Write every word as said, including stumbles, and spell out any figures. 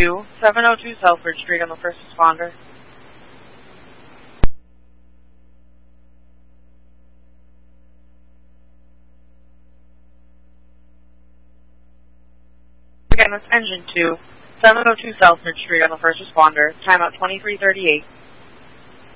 two, seven oh two Selfridge Street on the first responder. Again, that's engine two, seven oh two Selfridge Street on the first responder. Timeout twenty-three thirty-eight.